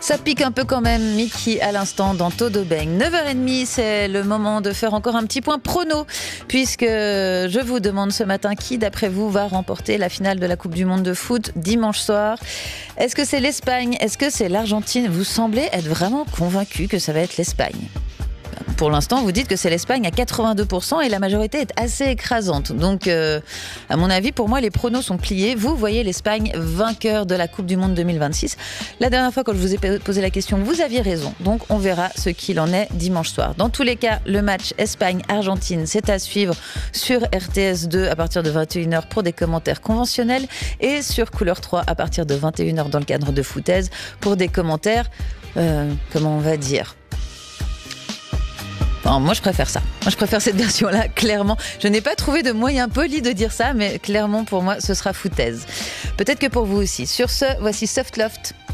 Ça pique un peu quand même, Mickey, à l'instant dans Todo Bang. 9h30, c'est le moment de faire encore un petit point prono, puisque je vous demande ce matin qui, d'après vous, va remporter la finale de la Coupe du Monde de foot dimanche soir. Est-ce que c'est l'Espagne? Est-ce que c'est l'Argentine? Vous semblez être vraiment convaincu que ça va être l'Espagne. Pour l'instant, vous dites que c'est l'Espagne à 82% et la majorité est assez écrasante. Donc, à mon avis, pour moi, les pronos sont pliés. Vous voyez l'Espagne vainqueur de la Coupe du Monde 2026. La dernière fois, quand je vous ai posé la question, vous aviez raison. Donc, on verra ce qu'il en est dimanche soir. Dans tous les cas, le match Espagne-Argentine, c'est à suivre sur RTS2 à partir de 21h pour des commentaires conventionnels et sur Couleur 3 à partir de 21h dans le cadre de Foutaise pour des commentaires, comment on va dire, non, moi je préfère ça. Moi je préfère cette version-là, clairement. Je n'ai pas trouvé de moyen poli de dire ça, mais clairement pour moi ce sera Foutaise. Peut-être que pour vous aussi. Sur ce, voici Soft Loft.